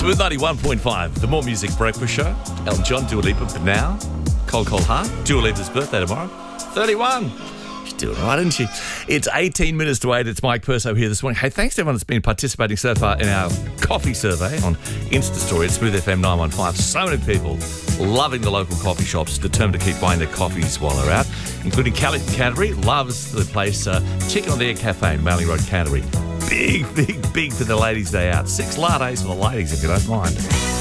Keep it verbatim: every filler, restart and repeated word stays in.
Smooth ninety-one point five, the More Music Breakfast Show. Elton John, Dua Lipa, but now, Cold Cold Heart. Dua Lipa's birthday tomorrow. thirty-one. She's doing right, isn't she? It's eighteen minutes to eight. It's Mike Perso here this morning. Hey, thanks to everyone that's been participating so far in our coffee survey on Insta Story at Smooth F M nine one five. So many people loving the local coffee shops, determined to keep buying their coffees while they're out, including Callie from Canterbury. Loves the place, uh, Chicken on the Egg Cafe in Manly Road, Canterbury. Big, big, big for the ladies' day out. Six lattes for the ladies, if you don't mind.